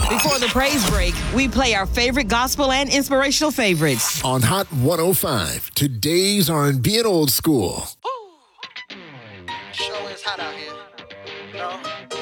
Before the praise break, we play our favorite gospel and inspirational favorites. On Hot 105, today's R&B and old school. Sure is hot out here. No.